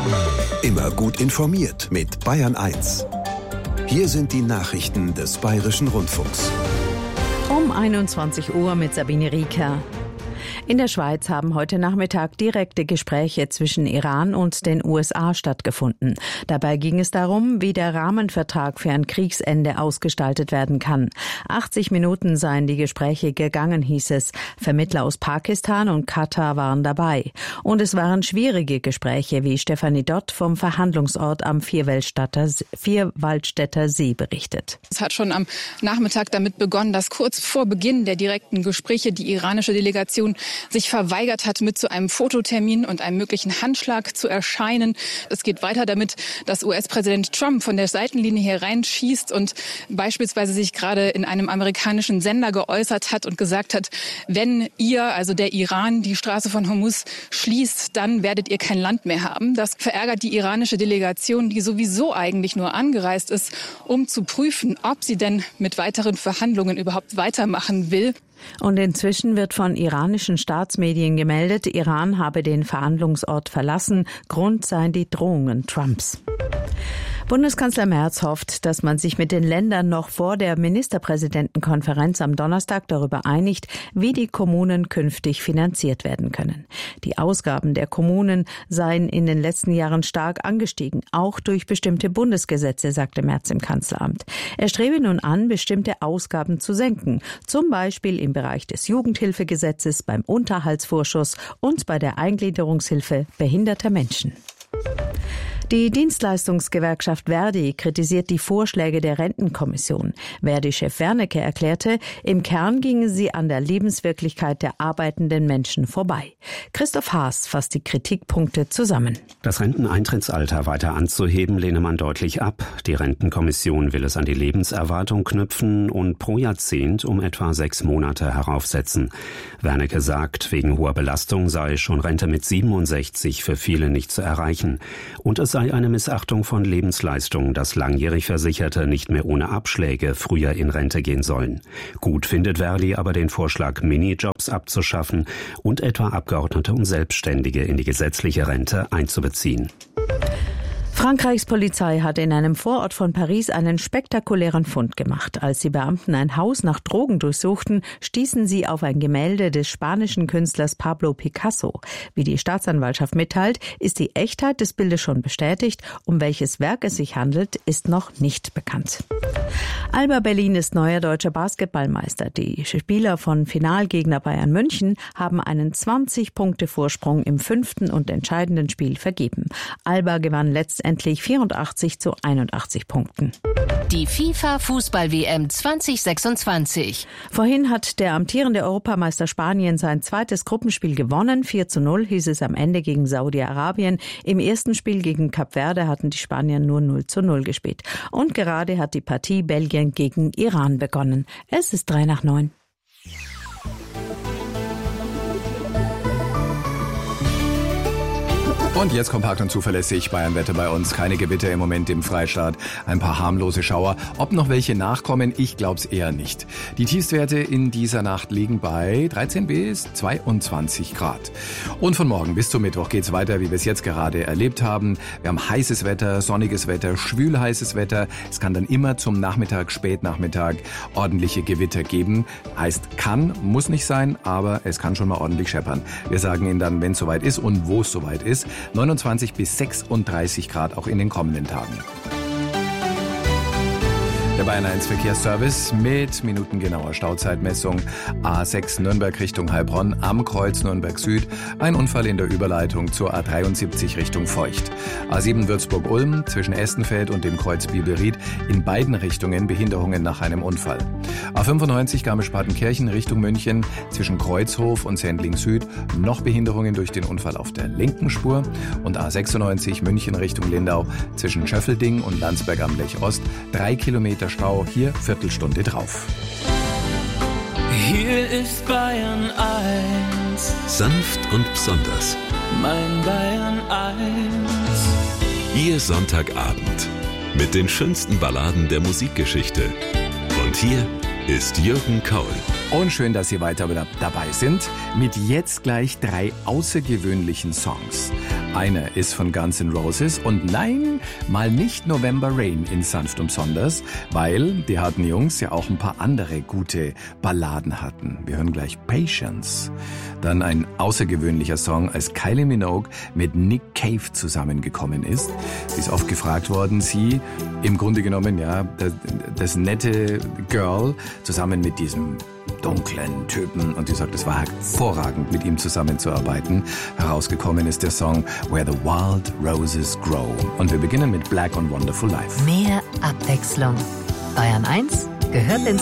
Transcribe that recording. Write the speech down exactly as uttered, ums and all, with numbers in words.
Immer gut informiert mit Bayern eins. Hier sind die Nachrichten des Bayerischen Rundfunks. Um einundzwanzig Uhr mit Sabine Rieker. In der Schweiz haben heute Nachmittag direkte Gespräche zwischen Iran und den U S A stattgefunden. Dabei ging es darum, wie der Rahmenvertrag für ein Kriegsende ausgestaltet werden kann. achtzig Minuten seien die Gespräche gegangen, hieß es. Vermittler aus Pakistan und Katar waren dabei. Und es waren schwierige Gespräche, wie Stefanie Dott vom Verhandlungsort am Vierwaldstätter See berichtet. Es hat schon am Nachmittag damit begonnen, dass kurz vor Beginn der direkten Gespräche die iranische Delegation sich verweigert hat, mit zu einem Fototermin und einem möglichen Handschlag zu erscheinen. Es geht weiter damit, dass U S-Präsident Trump von der Seitenlinie hier reinschießt und beispielsweise sich gerade in einem amerikanischen Sender geäußert hat und gesagt hat, wenn ihr, also der Iran, die Straße von Hormuz schließt, dann werdet ihr kein Land mehr haben. Das verärgert die iranische Delegation, die sowieso eigentlich nur angereist ist, um zu prüfen, ob sie denn mit weiteren Verhandlungen überhaupt weitermachen will. Und inzwischen wird von iranischen Staatsmedien gemeldet, Iran habe den Verhandlungsort verlassen. Grund seien die Drohungen Trumps. Bundeskanzler Merz hofft, dass man sich mit den Ländern noch vor der Ministerpräsidentenkonferenz am Donnerstag darüber einigt, wie die Kommunen künftig finanziert werden können. Die Ausgaben der Kommunen seien in den letzten Jahren stark angestiegen, auch durch bestimmte Bundesgesetze, sagte Merz im Kanzleramt. Er strebe nun an, bestimmte Ausgaben zu senken, zum Beispiel im Bereich des Jugendhilfegesetzes, beim Unterhaltsvorschuss und bei der Eingliederungshilfe behinderter Menschen. Die Dienstleistungsgewerkschaft Verdi kritisiert die Vorschläge der Rentenkommission. Verdi-Chef Wernicke erklärte, im Kern gingen sie an der Lebenswirklichkeit der arbeitenden Menschen vorbei. Christoph Haas fasst die Kritikpunkte zusammen. Das Renteneintrittsalter weiter anzuheben, lehne man deutlich ab. Die Rentenkommission will es an die Lebenserwartung knüpfen und pro Jahrzehnt um etwa sechs Monate heraufsetzen. Wernicke sagt, wegen hoher Belastung sei schon Rente mit siebenundsechzig für viele nicht zu erreichen. Und es sei eine Missachtung von Lebensleistungen, dass langjährig Versicherte nicht mehr ohne Abschläge früher in Rente gehen sollen. Gut findet Verdi aber den Vorschlag, Minijobs abzuschaffen und etwa Abgeordnete und Selbstständige in die gesetzliche Rente einzubeziehen. Frankreichs Polizei hat in einem Vorort von Paris einen spektakulären Fund gemacht. Als die Beamten ein Haus nach Drogen durchsuchten, stießen sie auf ein Gemälde des spanischen Künstlers Pablo Picasso. Wie die Staatsanwaltschaft mitteilt, ist die Echtheit des Bildes schon bestätigt. Um welches Werk es sich handelt, ist noch nicht bekannt. Alba Berlin ist neuer deutscher Basketballmeister. Die Spieler von Finalgegner Bayern München haben einen zwanzig Punkte Vorsprung im fünften und entscheidenden Spiel vergeben. Alba gewann letztendlich Endlich vierundachtzig zu einundachtzig Punkten. Die FIFA-Fußball-W M zwanzig sechsundzwanzig. Vorhin hat der amtierende Europameister Spanien sein zweites Gruppenspiel gewonnen. vier zu null hieß es am Ende gegen Saudi-Arabien. Im ersten Spiel gegen Kap Verde hatten die Spanier nur null zu null gespielt. Und gerade hat die Partie Belgien gegen Iran begonnen. Es ist drei nach neun. Und jetzt kompakt und zuverlässig Bayernwetter bei uns. Keine Gewitter im Moment im Freistaat. Ein paar harmlose Schauer. Ob noch welche nachkommen, ich glaub's eher nicht. Die Tiefstwerte in dieser Nacht liegen bei dreizehn bis zweiundzwanzig Grad. Und von morgen bis zum Mittwoch geht's weiter, wie wir es jetzt gerade erlebt haben. Wir haben heißes Wetter, sonniges Wetter, schwül-heißes Wetter. Es kann dann immer zum Nachmittag, Spätnachmittag ordentliche Gewitter geben. Heißt kann, muss nicht sein, aber es kann schon mal ordentlich scheppern. Wir sagen Ihnen dann, wenn es soweit ist und wo es soweit ist. neunundzwanzig bis sechsunddreißig Grad auch in den kommenden Tagen. Der Bayern eins Verkehrsservice mit minutengenauer Stauzeitmessung. A sechs Nürnberg Richtung Heilbronn am Kreuz Nürnberg Süd. Ein Unfall in der Überleitung zur A dreiundsiebzig Richtung Feucht. A sieben Würzburg-Ulm zwischen Estenfeld und dem Kreuz Bielberied. In beiden Richtungen Behinderungen nach einem Unfall. A fünfundneunzig Garmisch-Partenkirchen Richtung München zwischen Kreuzhof und Sendling Süd. Noch Behinderungen durch den Unfall auf der linken Spur. Und A sechsundneunzig München Richtung Lindau zwischen Schöffelding und Landsberg am Lech Ost. Drei Kilometer Stau, hier Viertelstunde drauf. Hier ist Bayern eins. Sanft und besonders. Mein Bayern eins. Ihr Sonntagabend mit den schönsten Balladen der Musikgeschichte. Und hier ist Jürgen Kaul. Und schön, dass Sie weiter dabei sind mit jetzt gleich drei außergewöhnlichen Songs. Einer ist von Guns N' Roses und nein, mal nicht November Rain in Sanft und Besonders, weil die harten Jungs ja auch ein paar andere gute Balladen hatten. Wir hören gleich Patience. Dann ein außergewöhnlicher Song, als Kylie Minogue mit Nick Cave zusammengekommen ist. Sie ist oft gefragt worden, sie im Grunde genommen, ja, das, das nette Girl zusammen mit diesem dunklen Typen, und sie sagt, es war hervorragend, mit ihm zusammenzuarbeiten. Herausgekommen ist der Song Where the Wild Roses Grow. Und wir beginnen mit Black on Wonderful Life. Mehr Abwechslung. Bayern eins gehört ins